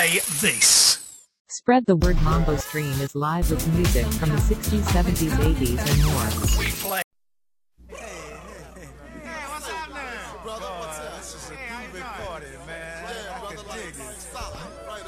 play this. Spread the word. Mambo Stream is live with music from the 60s, 70s, 80s, and more. We play. Hey, what's up now? Brother, what's up? This is a party, man. I can dig it.